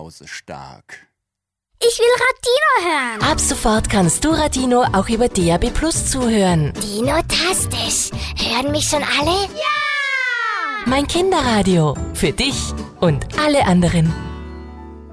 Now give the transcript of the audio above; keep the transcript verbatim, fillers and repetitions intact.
Hause stark. Ich will Radino hören. Ab sofort kannst du Radino auch über D A B Plus zuhören. Dino-tastisch. Hören mich schon alle? Ja! Mein Kinderradio. Für dich und alle anderen.